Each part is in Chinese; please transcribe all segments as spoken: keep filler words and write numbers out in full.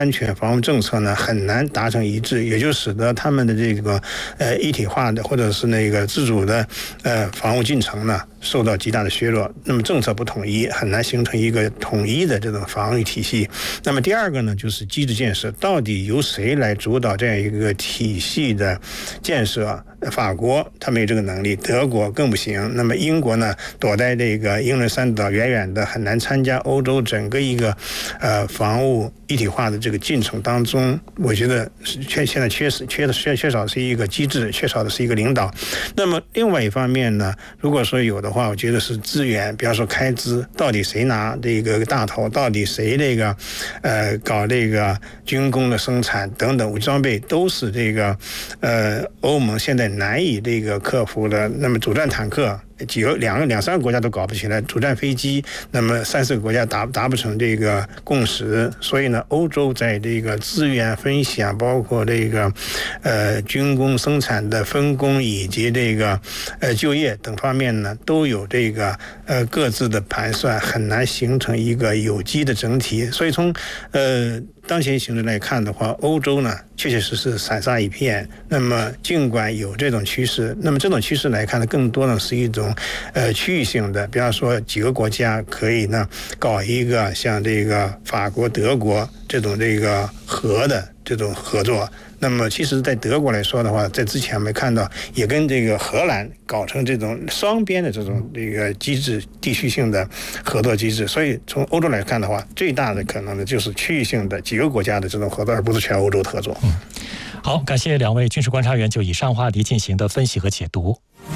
安全防务政策呢很难达成一致，也就使得他们的这个呃一体化的或者是那个自主的呃防务进程呢受到极大的削弱。那么政策不统一，很难形成一个统一的这种防御体系。那么第二个呢，就是机制建设，到底由谁来主导这样一个体系的建设？法国他没有这个能力，德国更不行。那么英国呢，躲在这个英伦三岛远远的，很难参加欧洲整个一个呃防务一体化的这个进程当中。我觉得缺现在缺失缺的缺缺少的是一个机制，缺少的是一个领导。那么另外一方面呢，如果说有的话，我觉得是资源，比方说开支，到底谁拿这个大头，到底谁这个呃搞这个军工的生产等等武器装备，都是这个呃欧盟现在难以这个克服的。那么主战坦克几个两个两三个国家都搞不起来，主战飞机那么三四个国家达达不成这个共识。所以呢，欧洲在这个资源分享，包括这个呃军工生产的分工以及这个呃就业等方面呢，都有这个呃各自的盘算，很难形成一个有机的整体。所以从呃当前形势来看的话，欧洲呢确确实实散沙一片。那么尽管有这种趋势，那么这种趋势来看呢，更多呢是一种呃区域性的，比方说几个国家可以呢搞一个像这个法国、德国这种这个核的这种合作。那么其实在德国来说的话，在之前我们看到也跟这个荷兰搞成这种双边的这种这个机制，地区性的合作机制。所以从欧洲来看的话，最大的可能呢就是区域性的几个国家的这种合作，而不是全欧洲的合作。 嗯，好，感谢两位军事观察员就以上话题进行的分析和解读。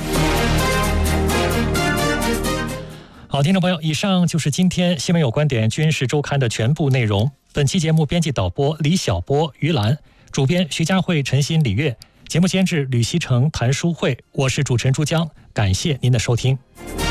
好，听众朋友，以上就是今天新闻有观点军事周刊的全部内容。本期节目编辑导播李晓波、于兰，主编徐佳慧、陈鑫、李月，节目监制吕锡成、谭淑慧，我是主持人朱江，感谢您的收听。